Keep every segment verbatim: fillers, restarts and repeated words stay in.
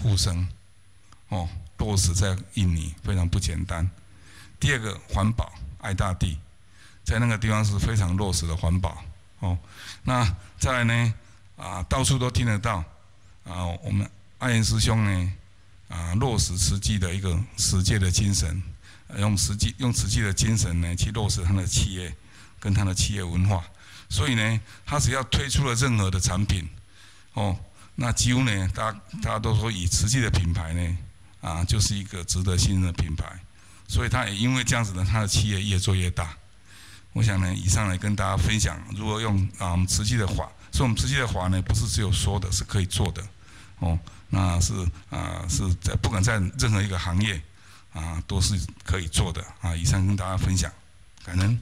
护生，哦，落实在印尼非常不简单。第二个环保，爱大地，在那个地方是非常落实的环保，哦，那再来呢，啊，到处都听得到，啊，我们爱言师兄呢，啊，落实慈济的一个实践的精神，用实际用慈济的精神呢去落实他的企业跟他的企业文化，所以呢，他只要推出了任何的产品，哦，那几乎呢，大家大家都说以慈济的品牌呢，啊，就是一个值得信任的品牌，所以他也因为这样子呢，他的企业越做越大。我想呢，以上来跟大家分享如何用啊我们慈济的法，所以我们慈济的法呢，不是只有说的，是可以做的，哦，那是啊是在不管在任何一个行业啊都是可以做的啊。以上跟大家分享，感恩。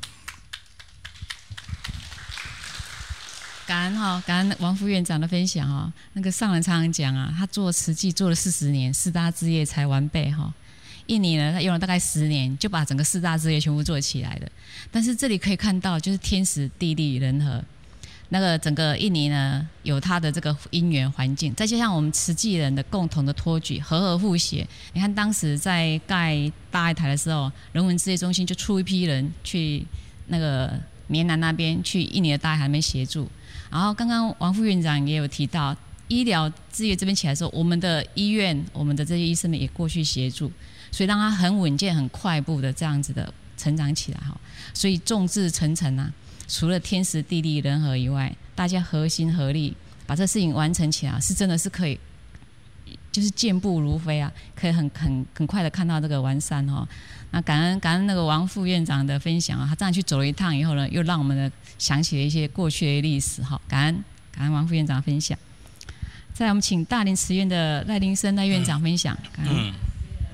感恩哈，感恩王副院长的分享哈。那个上人常常讲啊，他做慈济做了四十年，四大志业才完备哈。印尼呢，他用了大概十年，就把整个四大志业全部做起来了。但是这里可以看到，就是天时地利人和，那个整个印尼呢，有它的这个因缘环境，再加上我们慈济人的共同的托举，和和互协。你看当时在盖大爱台的时候，人文事业中心就出一批人去那个棉南那边，去印尼的大爱台那边协助。然后刚刚王副院长也有提到，医疗事业这边起来的时候，我们的医院，我们的这些医生们也过去协助。所以让它很稳健、很快步的这样子的成长起来哈。所以众志成城啊，除了天时地利人和以外，大家合心合力把这事情完成起来，是真的是可以，就是健步如飞啊，可以很很很快的看到这个完善哈。那感恩感恩那个王副院长的分享啊，他这样去走了一趟以后呢，又让我们的想起了一些过去的历史哈。感恩感恩王副院长的分享。再来，我们请大林慈院的赖林生赖院长分享。感恩。嗯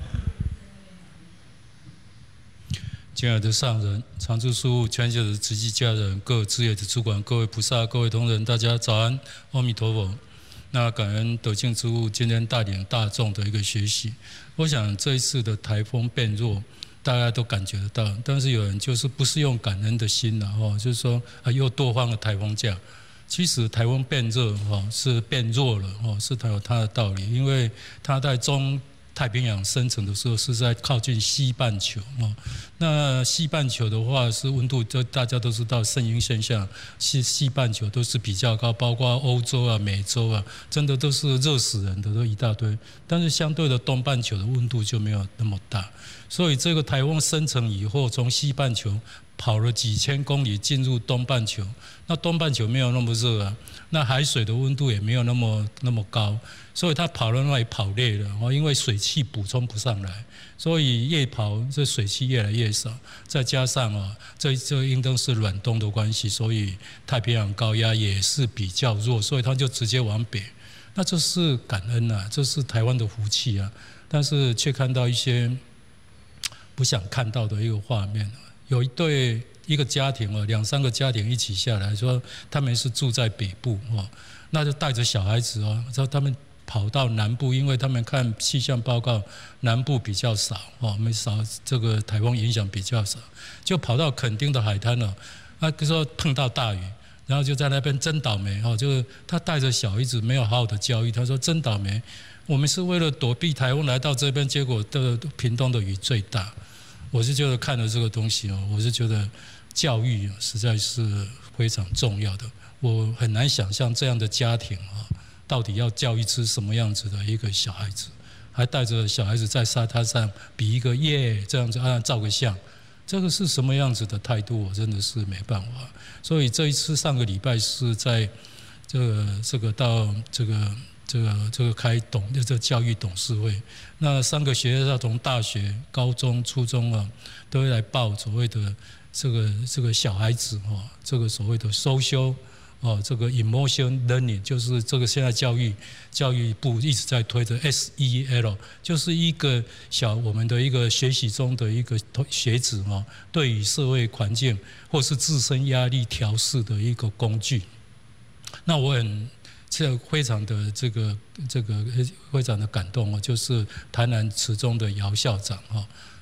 亲爱的上人、常住书屋、全球的慈济家人、各位志业的主管、各位菩萨、各位同仁，大家早安，阿弥陀佛。那感恩德净之物今天带领大众的一个学习。我想这一次的台风变弱，大家都感觉得到，但是有人就是不是用感恩的心了哦，就是说啊又多放了台风假。其实台风变热哦是变弱了哦，是它有它的道理，因为它在中太平洋生成的时候是在靠近西半球哦，那西半球的话是温度，就大家都知道圣婴现象，西西半球都是比较高，包括欧洲啊、美洲啊，真的都是热死人的，都一大堆。但是相对的东半球的温度就没有那么大，所以这个台风生成以后，从西半球跑了几千公里进入东半球，那东半球没有那么热啊，那海水的温度也没有那么那么高。所以他跑到那里跑累了哦，因为水汽补充不上来，所以越跑这水汽越来越少。再加上啊，这这应当是暖冬的关系，所以太平洋高压也是比较弱，所以他就直接往北。那这是感恩啊，这是台湾的福气啊。但是却看到一些不想看到的一个画面，有一对一个家庭啊，两三个家庭一起下来说，他们是住在北部哦，那就带着小孩子哦，然后他们跑到南部，因为他们看气象报告，南部比较少哦，没少这个台风影响比较少，就跑到垦丁的海滩了。那说碰到大雨，然后就在那边真倒霉哦，就是他带着小孩子没有好好的教育，他说真倒霉，我们是为了躲避台风来到这边，结果的屏东的雨最大。我是觉得看了这个东西哦，我是觉得教育实在是非常重要的，我很难想象这样的家庭啊。到底要教育出什么样子的一个小孩子，还带着小孩子在沙滩上比一个耶这样子啊照个相，这个是什么样子的态度？我真的是没办法。所以这一次上个礼拜是在这个这个到这个这个这个开董这个教育董事会，那三个学校从大学、高中、初中啊，都会来报所谓的这个这个小孩子哦，这个所谓的收修。哦，这个 emotion learning 就是这个现在教育教育部一直在推的 S E L， 就是一个小我们的一个学习中的一个学子哦，对于社会环境或是自身压力调试的一个工具。那我很这非常的这个这个非常的感动哦，就是台南慈中的姚校长哦，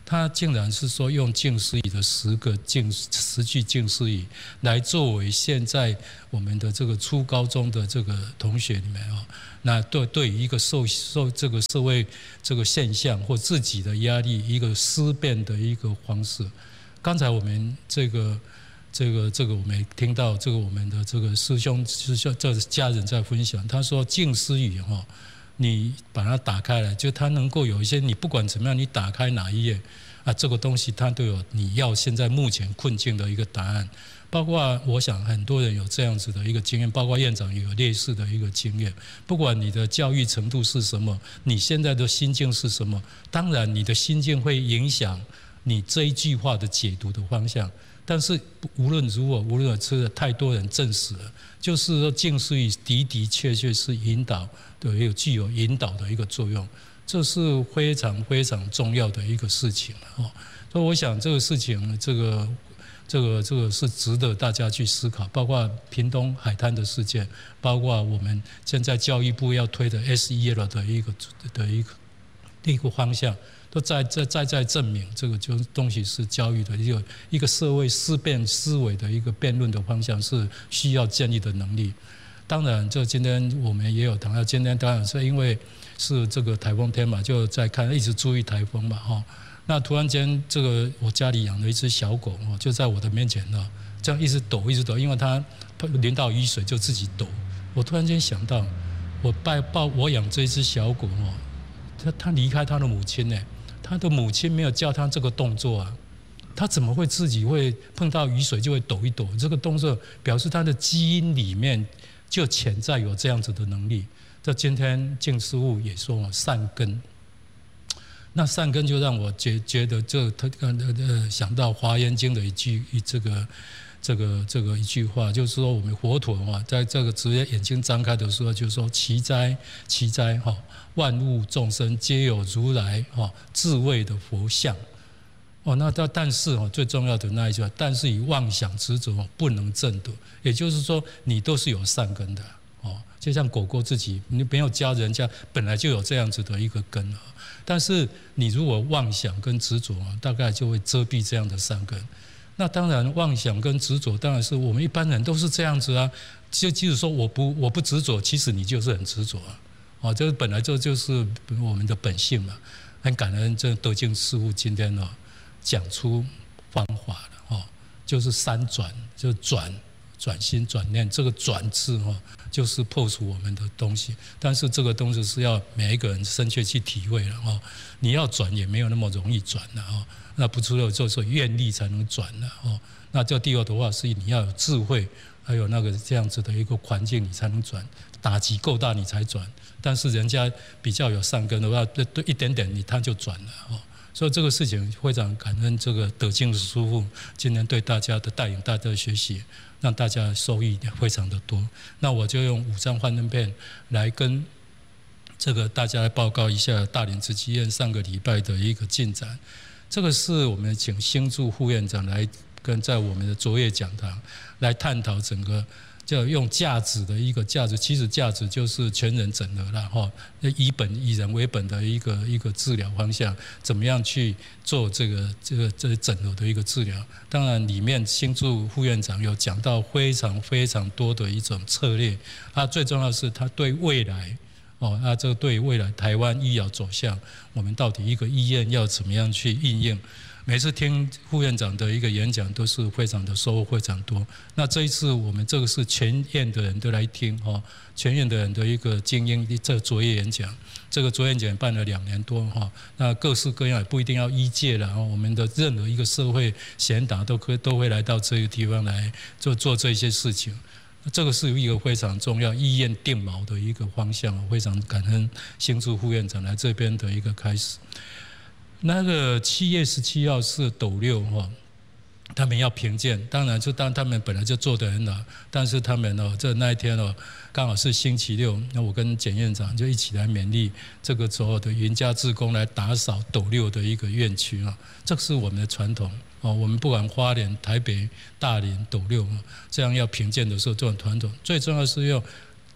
他竟然是说用近似语的十个近十句近似语来作为现在我们的这个初高中的这个同学里面哦，那对对于一个受受这个社会这个现象或自己的压力一个思辨的一个方式。刚才我们这个这个这个我们听到这个我们的这个师兄师兄这家人在分享，他说近似语哈。你把它打开来，就它能够有一些，你不管怎么样，你打开哪一页啊，这个东西它都有你要现在目前困境的一个答案。包括我想很多人有这样子的一个经验，包括院长也有类似的一个经验。不管你的教育程度是什么，你现在的心境是什么，当然你的心境会影响你这一句话的解读的方向。但是无论如何，无论是太多人证实了，就是说近似语的的确确是引导的，有具有引导的一个作用，这是非常非常重要的一个事情哦。所以我想这个事情，这个这个这个是值得大家去思考，包括屏东海滩的事件，包括我们现在教育部要推的 S E L 的一个的一个一个方向。都在在在在证明这个就东西是教育的一个一个社会思辨思维的一个辩论的方向，是需要建立的能力。当然，这今天我们也有谈到，今天当然是因为是这个台风天嘛，就在看一直注意台风嘛哈。那突然间，这个我家里养了一只小狗哦，就在我的面前呢，这样一直抖一直抖，因为它淋到雨水就自己抖。我突然间想到，我抱抱我养这只小狗哦，它它离开它的母亲呢。他的母亲没有教他这个动作啊，他怎么会自己会碰到雨水就会抖一抖？这个动作表示他的基因里面就潜在有这样子的能力。这今天静师傅也说善根，那善根就让我觉觉得这他呃想到《华严经》的一句这个这个这个一句话，就是说我们佛陀啊，在这个直接眼睛张开的时候，就说奇哉奇哉哈。万物众生皆有如来智慧的佛像哦，那但是哦，最重要的那一句话，但是以妄想执着不能证得，也就是说，你都是有善根的哦。就像狗狗自己，你没有教人家，本来就有这样子的一个根了。但是你如果妄想跟执着，大概就会遮蔽这样的善根。那当然，妄想跟执着，当然是我们一般人都是这样子啊。就即使说我不我不执着，其实你就是很执着啊。哦，这本来就就是我们的本性嘛，很感恩这德静师父今天呢讲出方法了哦，就是三转，就转转心转念，这个转字哦，就是破除我们的东西，但是这个东西是要每一个人深切去体会了哦，你要转也没有那么容易转的哦，那不只有就是愿力才能转的哦，那这第二的话是你要有智慧，还有那个这样子的一个环境你才能转，打击够大你才转。但是人家比较有善根的话，对一点点你他就转了哦，所以这个事情非常感恩这个德静师父今天对大家的带领，大家的学习，让大家受益非常的多。那我就用五张幻灯片来跟这个大家来报告一下大林慈济院上个礼拜的一个进展。这个是我们请新驻副院长来跟在我们的卓越讲堂来探讨整个。就用价值的一个价值，其实价值就是全人整合了哈，以本以人为本的一个一个治疗方向，怎么样去做这个这个这个整合的一个治疗？当然，里面新驻副院长有讲到非常非常多的一种策略，他最重要的是他对未来哦，那这个对未来台湾医疗走向，我们到底一个医院要怎么样去应用？每次听副院长的一个演讲都是非常的收获非常多。那这一次我们这个是全院的人都来听哈，全院的人的一个精英这卓越演讲，这个卓越演讲办了两年多哈，那各式各样也不一定要医界了，我们的任何一个社会贤达都可都会来到这个地方来做做这些事情。这个是一个非常重要医院定锚的一个方向，非常感恩新驻副院长来这边的一个开始。那个七月十七号是斗六哈，他们要评鉴，当然就当他们本来就做得很好，但是他们哦，这那一天哦，刚好是星期六，那我跟简院长就一起来勉励这个所有的云家志工来打扫斗六的一个院区啊，这是我们的传统哦。我们不管花莲、台北、大林、斗六这样要评鉴的时候，这种传统最重要是要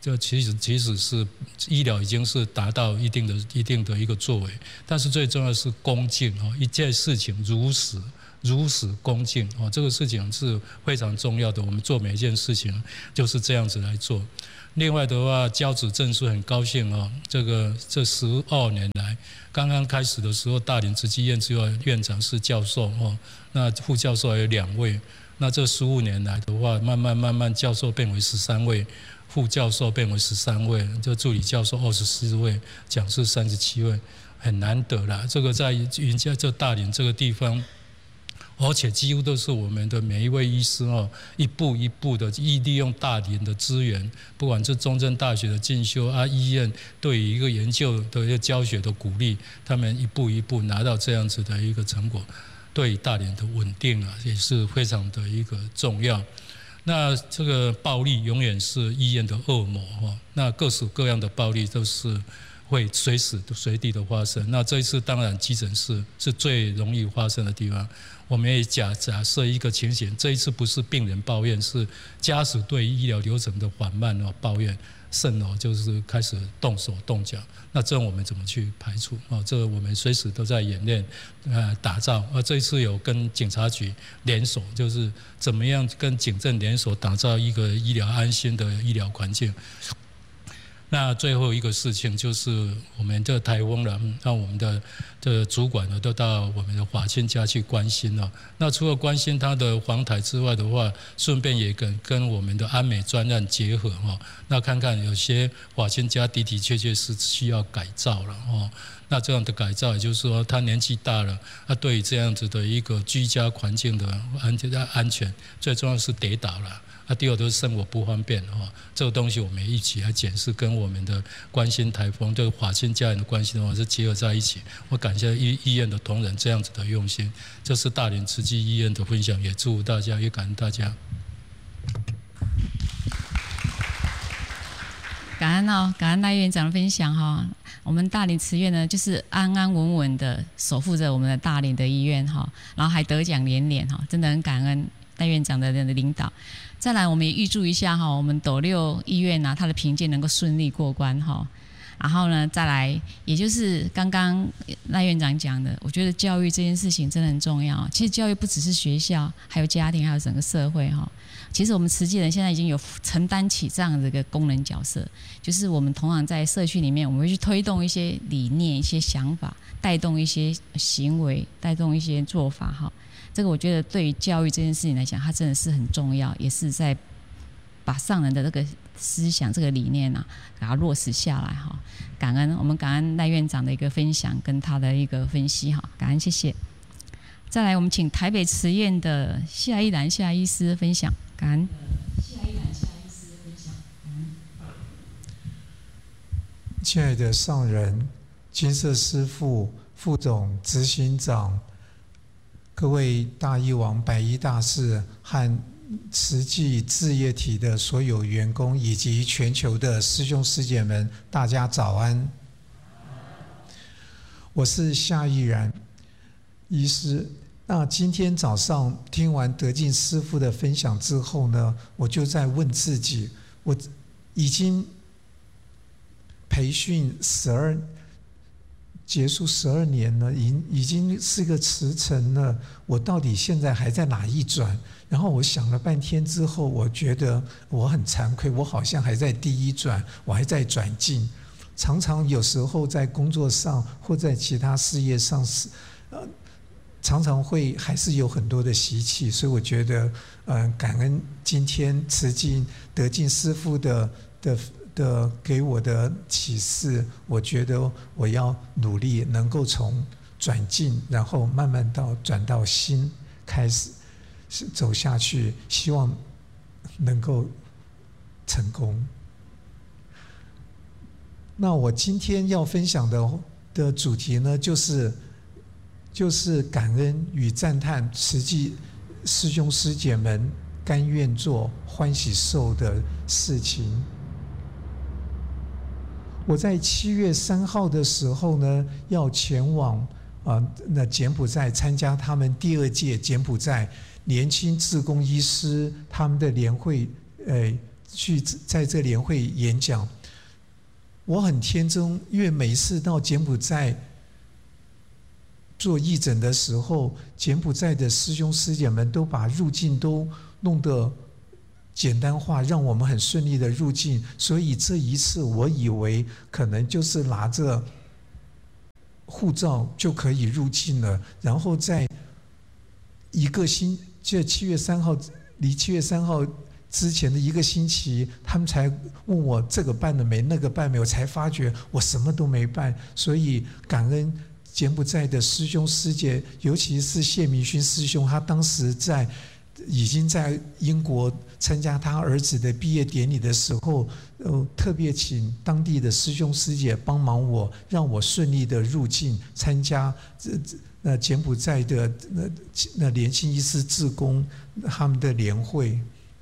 这其实其实是医疗已经是达到一定的一定的一个作为，但是最重要的是恭敬哦，一件事情如实如实恭敬哦，这个事情是非常重要的。我们做每一件事情就是这样子来做。另外的话，交趾证书很高兴哦，这个这十二年来，刚刚开始的时候，大林慈济院只有院长是教授哦，那副教授还有两位。那这十五年来的话，慢慢慢慢教授变为十三位，副教授变为十三位，就助理教授二十四位，讲师三十七位，很难得啦。这个在云嘉这大林这个地方。而且几乎都是我们的每一位医师哦，一步一步的利用大林的资源，不管是中正大学的进修啊，医院对于一个研究的一个教学的鼓励，他们一步一步拿到这样子的一个成果，对大林的稳定啊也是非常的一个重要。那这个暴力永远是医院的恶魔哈，那各式各样的暴力都是会随时随地的发生。那这一次当然急诊室是最容易发生的地方。我们也假假设一个情形，这一次不是病人抱怨，是家属对医疗流程的缓慢哦抱怨，甚哦就是开始动手动脚。那这我们怎么去排除？哦，这个我们随时都在演练，呃，打造。而这一次有跟警察局联手，就是怎么样跟警政联手打造一个医疗安心的医疗环境。那最后一个事情就是我们这台风了，让我们的这主管呢都到我们的华清家去关心了。那除了关心他的黄台之外的话，顺便也跟跟我们的安美专案结合哈。那看看有些华清家的的确确是需要改造了哦。那这样的改造，也就是说他年纪大了，他对于这样子的一个居家环境的安安全，最重要是跌倒了。啊，第二都是生活不方便哦，这个东西我们一起来检视，跟我们的关心台风对华清家人的关系的话是结合在一起。我感谢医医院的同仁这样子的用心，这是大林慈济医院的分享，也祝福大家，也感恩大家。 感恩哦，感恩赖院长的分享哈。我们大林慈院呢，就是安安稳稳的守护着我们的大林的医院哈，然后还得奖连连哈，真的很感恩赖院长的领导。再来，我们也预祝一下哈，我们斗六医院啊，它的评鉴能够顺利过关哈。然后呢，再来，也就是刚刚赖院长讲的，我觉得教育这件事情真的很重要。其实教育不只是学校，还有家庭，还有整个社会哈。其实我们慈济人现在已经有承担起这样的一个功能角色，就是我们同样在社区里面，我们会去推动一些理念、一些想法，带动一些行为，带动一些做法哈。这个我觉得对于教育这件事情来讲，它真的是很重要，也是在把上人的这个思想、这个理念啊，给它落实下来哈。感恩我们感恩赖院长的一个分享跟他的一个分析哈，感恩谢谢。再来，我们请台北慈院的夏一兰夏医师分享，感恩。夏一兰夏医师分享，感恩。 亲爱的上人、金色师父、副总、执行长。各位大医王、百医大士和慈济事业体的所有员工，以及全球的师兄师姐们，大家早安。我是夏毅然医师。那今天早上听完德进师父的分享之后呢，我就在问自己：我已经培训十二。结束十二年了，已已经是个辞呈了。我到底现在还在哪一转？然后我想了半天之后，我觉得我很惭愧，我好像还在第一转，我还在转进。常常有时候在工作上或在其他事业上，呃，常常会还是有很多的习气。所以我觉得，嗯、呃，感恩今天慈济德进师父的的。的给我的启示，我觉得我要努力能够从转进，然后慢慢到转到新开始走下去，希望能够成功。那我今天要分享的的主题呢，就是就是感恩与赞叹慈济师兄师姐们甘愿做欢喜受的事情。我在七月三号的时候呢，要前往啊、呃、那柬埔寨参加他们第二届柬埔寨年轻志工医师他们的联会呃去在这联会演讲。我很天真，因为每次到柬埔寨做义诊的时候，柬埔寨的师兄师姐们都把入境都弄得简单化，让我们很顺利的入境。所以这一次我以为可能就是拿着护照就可以入境了，然后在一个星，就七月三号，离七月三号之前的一个星期，他们才问我这个办了没，那个办没有，我才发觉我什么都没办。所以感恩柬埔寨的师兄师姐，尤其是谢明勋师兄，他当时在已经在英国参加他儿子的毕业典礼的时候，呃，特别请当地的师兄师姐帮忙我，让我顺利的入境参加这这呃柬埔寨的那那联心医师志工他们的联会。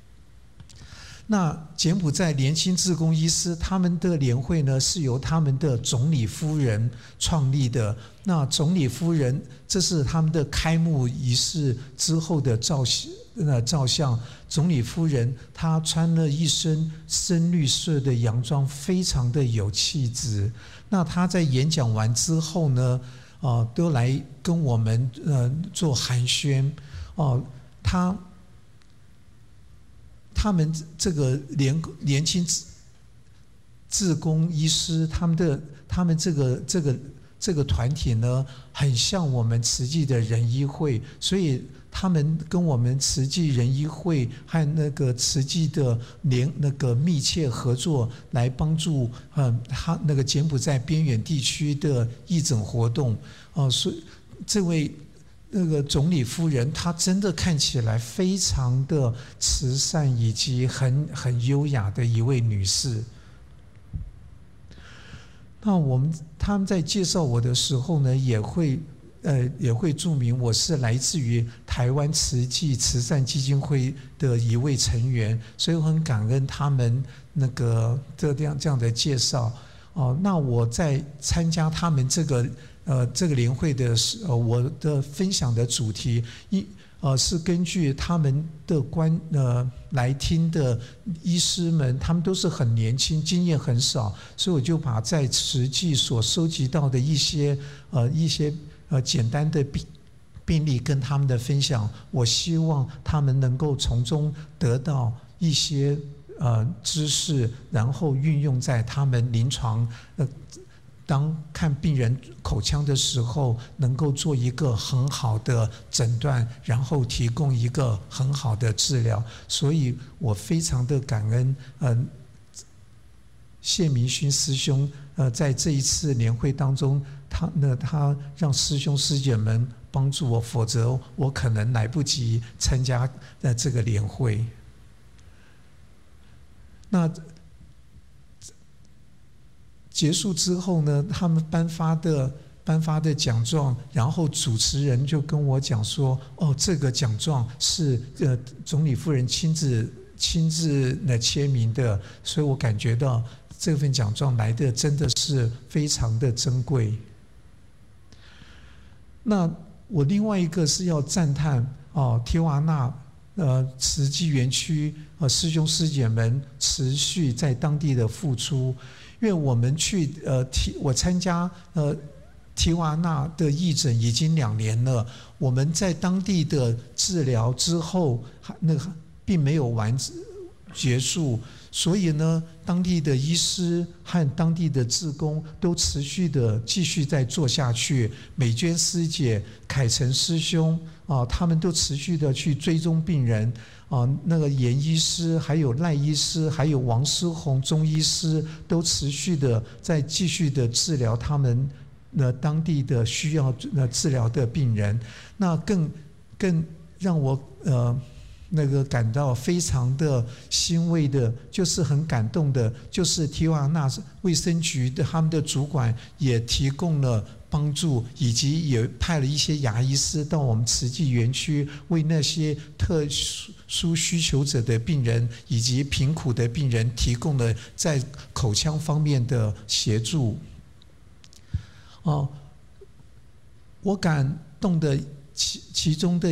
那柬埔寨联心志工医师他们的联会呢，是由他们的总理夫人创立的。那总理夫人，这是他们的开幕仪式之后的照呃照相。总理夫人她穿了一身深绿色的洋装，非常的有气质。那她在演讲完之后呢，呃，都来跟我们呃做寒暄。哦、呃，她。他们这个联年轻志工医师，他们的他们这个这个这个团体呢，很像我们慈济的仁医会，所以他们跟我们慈济仁医会和那个慈济的联那个密切合作，来帮助嗯他那个柬埔寨边远地区的义诊活动哦、呃，所以这位。那个总理夫人，她真的看起来非常的慈善，以及很很优雅的一位女士。那我们他们在介绍我的时候呢，也会呃也会注明我是来自于台湾慈济慈善基金会的一位成员，所以我很感恩他们那个这样这样的介绍。哦，那我在参加他们这个。呃，这个联会的呃，我的分享的主题一呃是根据他们的观呃来听的医师们，他们都是很年轻，经验很少，所以我就把在实际所收集到的一些呃一些呃简单的病病例跟他们的分享，我希望他们能够从中得到一些呃知识，然后运用在他们临床呃。当看病人口腔的时候，能够做一个很好的诊断，然后提供一个很好的治疗。所以我非常的感恩，嗯、呃，谢明勋师兄，呃，在这一次联会当中，他呢，他让师兄师姐们帮助我，否则我可能来不及参加呃这个联会。那。结束之后呢，他们颁发的颁发的奖状，然后主持人就跟我讲说：“哦，这个奖状是呃总理夫人亲自亲自来签名的。”所以我感觉到这份奖状来的真的是非常的珍贵。那我另外一个是要赞叹哦，提瓦纳呃慈济园区呃师兄师姐们持续在当地的付出。因为我们去呃提我参加呃提瓦纳的义诊已经两年了，我们在当地的治疗之后，那个并没有完结束，所以呢，当地的医师和当地的志工都持续的继续在做下去。美娟师姐、凯成师兄啊，他们都持续的去追踪病人。啊，那个严医师、还有赖医师、还有王思宏中医师，都持续的在继续的治疗他们那当地的需要呃治疗的病人。那更更让我呃那个感到非常的欣慰的，就是很感动的，就是提瓦纳卫生局的他们的主管也提供了帮助，以及也派了一些牙医师到我们慈济园区，为那些特殊需求者的病人以及贫苦的病人提供了在口腔方面的协助。哦，我感动的其其中的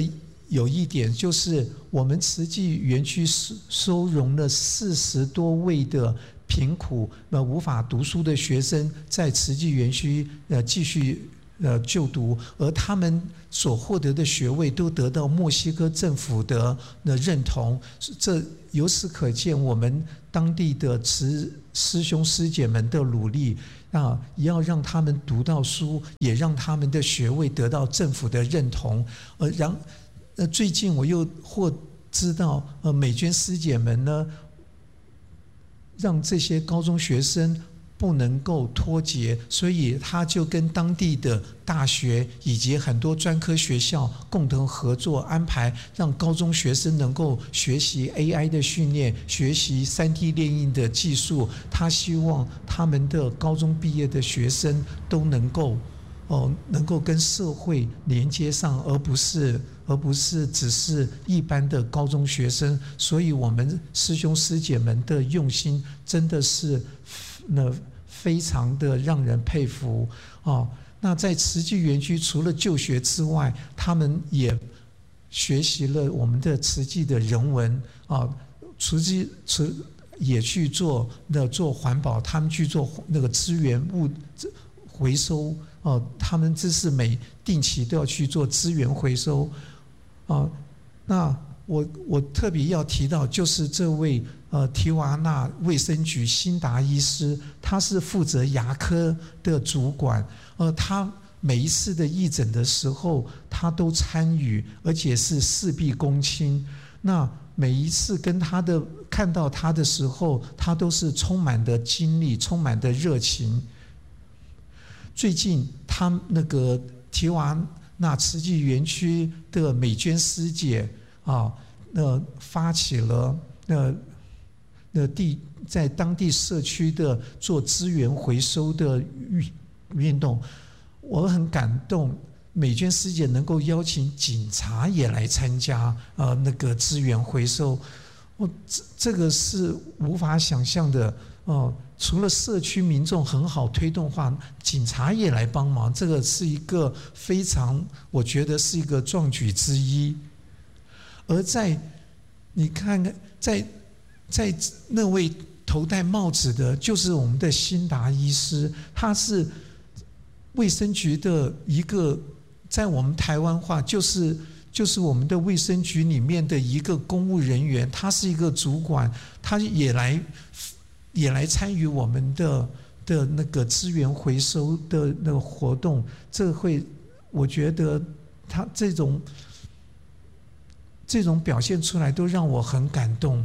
有一点，就是我们慈济园区收容了四十多位的贫苦、呃无法读书的学生，在慈济园区呃继续呃就读，而他们所获得的学位都得到墨西哥政府的的认同。这由此可见，我们当地的慈师兄师姐们的努力啊，要让他们读到书，也让他们的学位得到政府的认同。呃，然呃最近我又获知道，呃美娟师姐们呢，让这些高中学生不能够脱节，所以他就跟当地的大学以及很多专科学校共同合作，安排让高中学生能够学习 A I 的训练，学习 三 D 列印的技术。他希望他们的高中毕业的学生都能够哦，能够跟社会连接上，而不是而不是只是一般的高中学生。所以我们师兄师姐们的用心真的是那非常的让人佩服哦。那在慈济园区，除了就学之外，他们也学习了我们的慈济的人文啊，慈济慈也去做那做环保，他们去做那个资源物回收哦，他们这是每定期都要去做资源回收啊。那我我特别要提到，就是这位呃提瓦纳卫生局辛达医师，他是负责牙科的主管，呃，他每一次的义诊的时候，他都参与，而且是事必躬亲。那每一次跟他的看到他的时候，他都是充满的精力，充满的热情。最近他那个提瓦纳慈济园区的美娟师姐啊，那发起了那那地在当地社区的做资源回收的运动，我很感动。美娟师姐能够邀请警察也来参加呃那个资源回收，我这这个是无法想象的哦。呃除了社区民众很好推动化，警察也来帮忙，这个是一个非常，我觉得是一个壮举之一。而在你看看，在在那位头戴帽子的，就是我们的辛达医师，他是卫生局的一个，在我们台湾话就是就是我们的卫生局里面的一个公务人员，他是一个主管，他也来。也来参与我们的的那个资源回收的那个活动，这会我觉得他这种这种表现出来都让我很感动。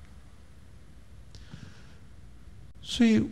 所以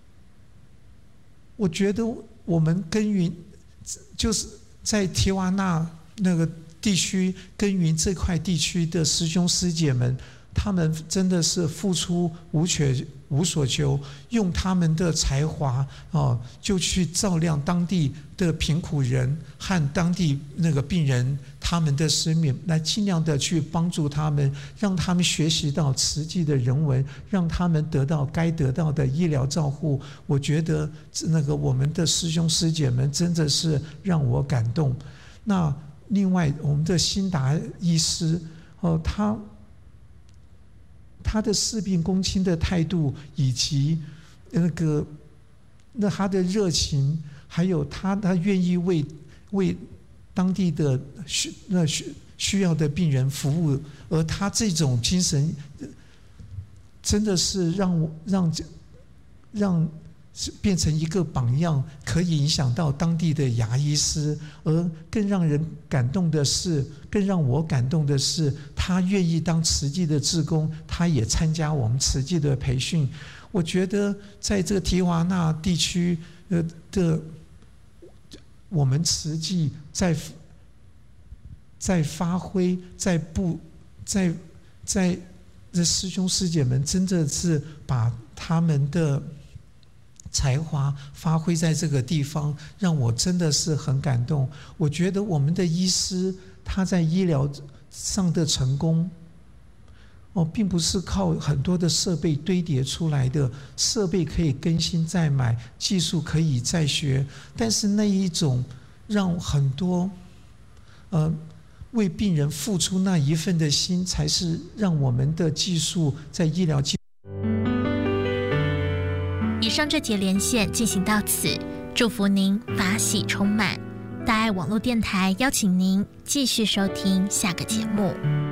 我觉得我们耕耘就是在提瓦纳那个地区耕耘这块地区的师兄师姐们，他们真的是付出无缺无所求，用他们的才华哦，就去照亮当地的贫苦人和当地那个病人他们的生命，来尽量的去帮助他们，让他们学习到慈济的人文，让他们得到该得到的医疗照护。我觉得那个我们的师兄师姐们真的是让我感动。那另外我们的辛达医师哦，他。他的事必躬亲的态度，以及那个那他的热情，还有他他愿意为为当地的需那需需要的病人服务，而他这种精神，真的是让我让让变成一个榜样，可以影响到当地的牙医师。而更让人感动的是，更让我感动的是，他愿意当慈济的志工，他也参加我们慈济的培训。我觉得在这个提瓦纳地区呃的我们慈济在在发挥，在不在在这师兄师姐们真的是把他们的才华发挥在这个地方，让我真的是很感动。我觉得我们的医师他在医疗上的成功哦，并不是靠很多的设备堆叠出来的，设备可以更新再买，技术可以再学，但是那一种让很多呃为病人付出那一份的心，才是让我们的技术在医疗技。 以上这节连线进行到此，祝福您法喜充满。大爱网络电台邀请您继续收听下个节目。